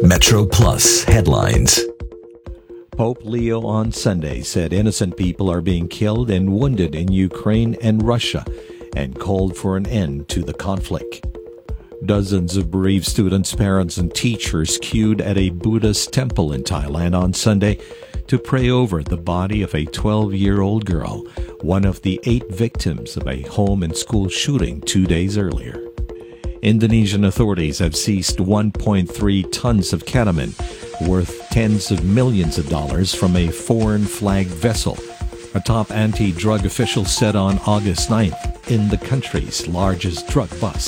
Metro Plus headlines. Pope Leo on Sunday said innocent people are being killed and wounded in Ukraine and Russia and called for an end to the conflict. Dozens of bereaved students, parents, and teachers queued at a Buddhist temple in Thailand on Sunday to pray over the body of a 12-year-old girl, one of the 8 victims of a home and school shooting 2 days earlier. Indonesian authorities have seized 1.3 tons of ketamine, worth tens of millions of dollars, from a foreign-flagged vessel, a top anti-drug official said on August 9th, in the country's largest drug bust.